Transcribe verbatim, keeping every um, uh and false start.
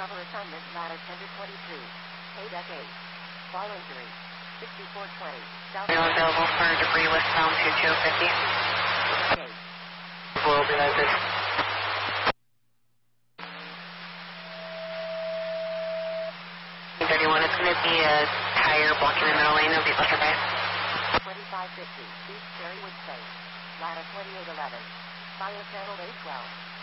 Cover assignment ladder ten to twenty-two. eight F eight. Fall injury. sixty-four twenty. South. Anyone available for debris westbound to two fifty? Okay. Will be like this. thirty-one, it's going to be a tire blocking the middle lane. It'll be buffer by. twenty-five fifty. East Cherrywood Place. Ladder twenty-eight eleven. Fire channel eight twelve.